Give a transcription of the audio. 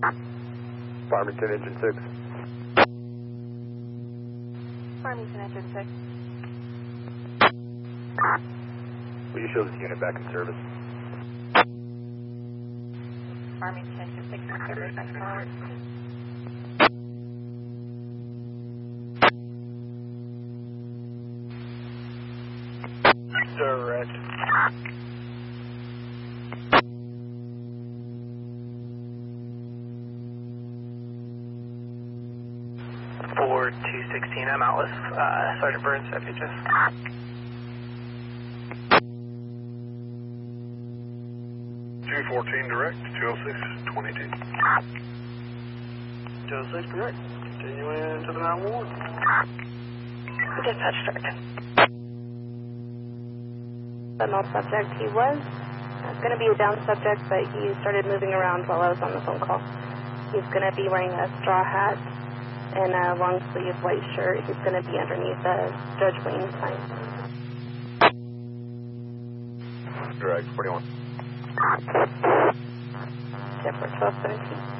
Farmington Engine 6. Farmington Engine 6. Will you show this unit back in service? Farmington Engine 6 in service, next call. Direct. Ford 216, I'm out with Sergeant Burns, FHS. Direct, 206-22. 206, correct. Continuing to the 911. Dispatch start. The null subject, he was going to be a down subject, but he started moving around while I was on the phone call. He's going to be wearing a straw hat and a long sleeve white shirt. He's going to be underneath a Judge Wayne sign. Direct, 41. Tip for 1217.